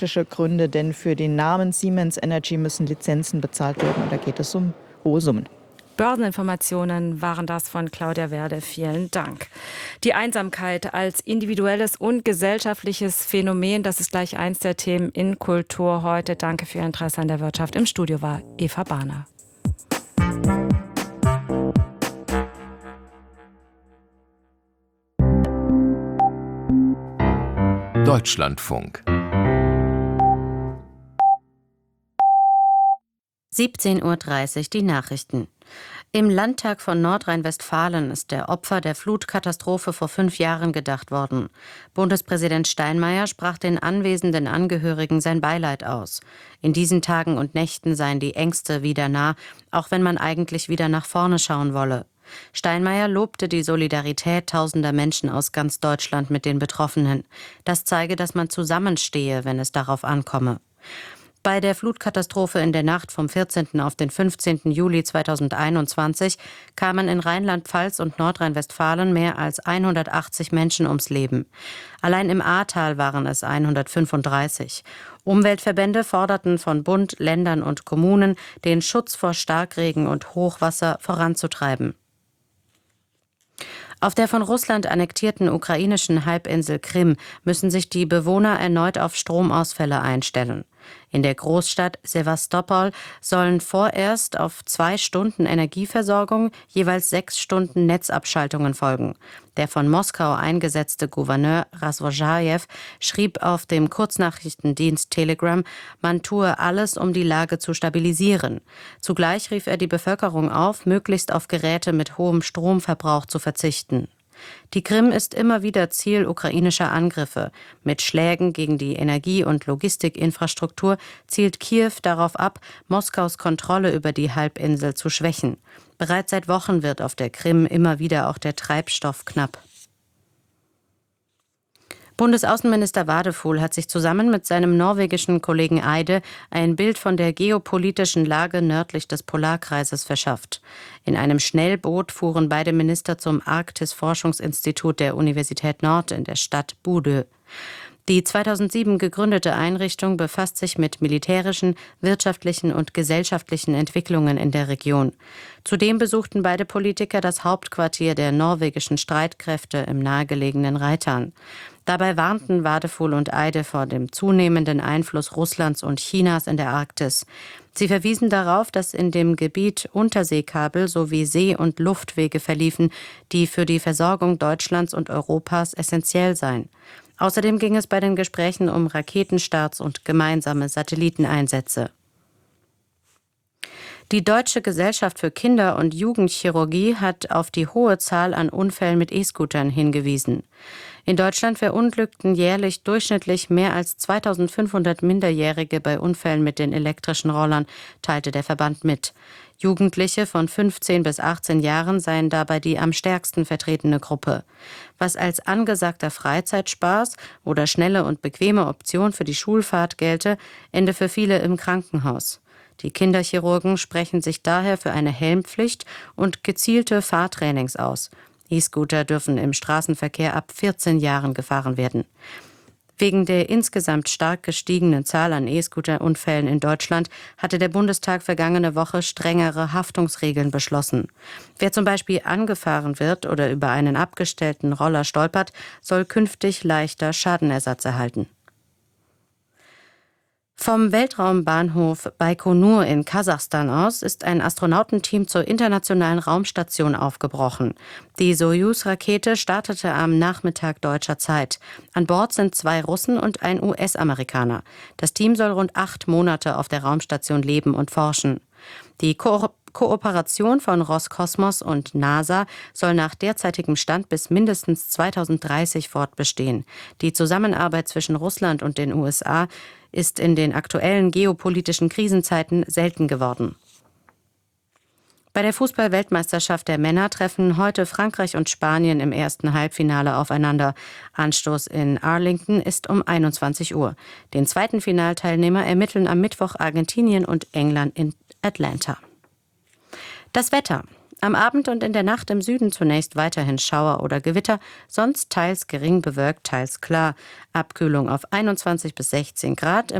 Gründe, denn für den Namen Siemens Energy müssen Lizenzen bezahlt werden und da geht es um hohe Summen. Börseninformationen waren das von Claudia Werde. Vielen Dank. Die Einsamkeit als individuelles und gesellschaftliches Phänomen, das ist gleich eins der Themen in Kultur heute. Danke für Ihr Interesse an der Wirtschaft. Im Studio war Eva Bahner. Deutschlandfunk 17:30 Uhr die Nachrichten. Im Landtag von Nordrhein-Westfalen ist der Opfer der Flutkatastrophe vor 5 Jahren gedacht worden. Bundespräsident Steinmeier sprach den anwesenden Angehörigen sein Beileid aus. In diesen Tagen und Nächten seien die Ängste wieder nah, auch wenn man eigentlich wieder nach vorne schauen wolle. Steinmeier lobte die Solidarität tausender Menschen aus ganz Deutschland mit den Betroffenen. Das zeige, dass man zusammenstehe, wenn es darauf ankomme. Bei der Flutkatastrophe in der Nacht vom 14. auf den 15. Juli 2021 kamen in Rheinland-Pfalz und Nordrhein-Westfalen mehr als 180 Menschen ums Leben. Allein im Ahrtal waren es 135. Umweltverbände forderten von Bund, Ländern und Kommunen, den Schutz vor Starkregen und Hochwasser voranzutreiben. Auf der von Russland annektierten ukrainischen Halbinsel Krim müssen sich die Bewohner erneut auf Stromausfälle einstellen. In der Großstadt Sewastopol sollen vorerst auf 2 Stunden Energieversorgung jeweils 6 Stunden Netzabschaltungen folgen. Der von Moskau eingesetzte Gouverneur Razvojajew schrieb auf dem Kurznachrichtendienst Telegram, man tue alles, um die Lage zu stabilisieren. Zugleich rief er die Bevölkerung auf, möglichst auf Geräte mit hohem Stromverbrauch zu verzichten. Die Krim ist immer wieder Ziel ukrainischer Angriffe. Mit Schlägen gegen die Energie- und Logistikinfrastruktur zielt Kiew darauf ab, Moskaus Kontrolle über die Halbinsel zu schwächen. Bereits seit Wochen wird auf der Krim immer wieder auch der Treibstoff knapp. Bundesaußenminister Wadefuhl hat sich zusammen mit seinem norwegischen Kollegen Eide ein Bild von der geopolitischen Lage nördlich des Polarkreises verschafft. In einem Schnellboot fuhren beide Minister zum Arktis-Forschungsinstitut der Universität Nord in der Stadt Bodø. Die 2007 gegründete Einrichtung befasst sich mit militärischen, wirtschaftlichen und gesellschaftlichen Entwicklungen in der Region. Zudem besuchten beide Politiker das Hauptquartier der norwegischen Streitkräfte im nahegelegenen Reitan. Dabei warnten Wadefuhl und Eide vor dem zunehmenden Einfluss Russlands und Chinas in der Arktis. Sie verwiesen darauf, dass in dem Gebiet Unterseekabel sowie See- und Luftwege verliefen, die für die Versorgung Deutschlands und Europas essentiell seien. Außerdem ging es bei den Gesprächen um Raketenstarts und gemeinsame Satelliteneinsätze. Die Deutsche Gesellschaft für Kinder- und Jugendchirurgie hat auf die hohe Zahl an Unfällen mit E-Scootern hingewiesen. In Deutschland verunglückten jährlich durchschnittlich mehr als 2500 Minderjährige bei Unfällen mit den elektrischen Rollern, teilte der Verband mit. Jugendliche von 15 bis 18 Jahren seien dabei die am stärksten vertretene Gruppe. Was als angesagter Freizeitspaß oder schnelle und bequeme Option für die Schulfahrt gelte, ende für viele im Krankenhaus. Die Kinderchirurgen sprechen sich daher für eine Helmpflicht und gezielte Fahrtrainings aus. E-Scooter dürfen im Straßenverkehr ab 14 Jahren gefahren werden. Wegen der insgesamt stark gestiegenen Zahl an E-Scooter-Unfällen in Deutschland hatte der Bundestag vergangene Woche strengere Haftungsregeln beschlossen. Wer zum Beispiel angefahren wird oder über einen abgestellten Roller stolpert, soll künftig leichter Schadenersatz erhalten. Vom Weltraumbahnhof Baikonur in Kasachstan aus ist ein Astronautenteam zur internationalen Raumstation aufgebrochen. Die Sojus-Rakete startete am Nachmittag deutscher Zeit. An Bord sind 2 Russen und ein US-Amerikaner. Das Team soll rund 8 Monate auf der Raumstation leben und forschen. Die Kooperation von Roskosmos und NASA soll nach derzeitigem Stand bis mindestens 2030 fortbestehen. Die Zusammenarbeit zwischen Russland und den USA ist in den aktuellen geopolitischen Krisenzeiten selten geworden. Bei der Fußball-Weltmeisterschaft der Männer treffen heute Frankreich und Spanien im ersten Halbfinale aufeinander. Anstoß in Arlington ist um 21 Uhr. Den zweiten Finalteilnehmer ermitteln am Mittwoch Argentinien und England in Atlanta. Das Wetter. Am Abend und in der Nacht im Süden zunächst weiterhin Schauer oder Gewitter, sonst teils gering bewölkt, teils klar. Abkühlung auf 21 bis 16 Grad.